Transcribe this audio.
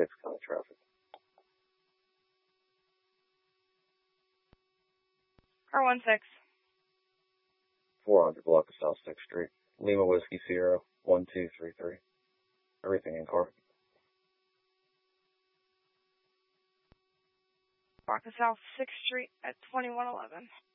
6 kind of traffic. Car 16. 400 block of South 6th Street. Lima Whiskey Sierra 1233. Everything in car. Block of South 6th Street at 2111.